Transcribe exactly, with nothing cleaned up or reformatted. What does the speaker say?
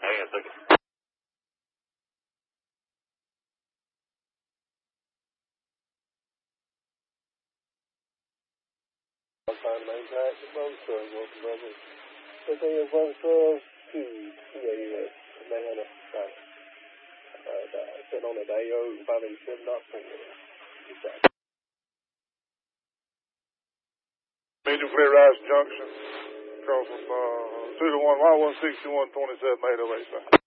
Hang on a second. I'm trying to maintain the boat truck, welcome brother. The thing is, one twelve two T A S. They had a right. Uh, sitting on the A O five eighty-seven dot four. Medium clear Rice Junction, across from uh, two to one, Y one sixty-one twenty-seven, eight oh eight.